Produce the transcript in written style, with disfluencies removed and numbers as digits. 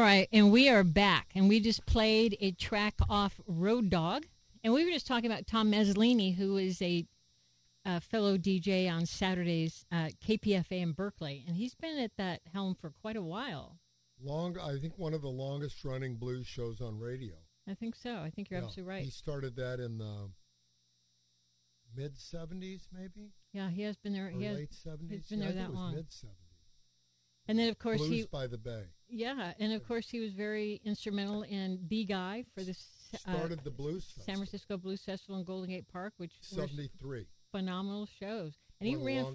right, and we are back, and we just played a track off Road Dog, and we were just talking about Tom Mezzolini, who is a fellow DJ on Saturdays at KPFA in Berkeley, and he's been at that helm for quite a while. I think one of the longest running blues shows on radio. I think so. I think you're absolutely right. He started that in the mid-'70s, maybe? Yeah, he has been there. Late 70s? He's been there that long. Mid-'70s. And then, of course, Blues by the Bay. Yeah, and of course, he was very instrumental in The Guy for the started the Blues Festival. San Francisco Blues Festival in Golden Gate Park, which 73. Phenomenal shows. And he ran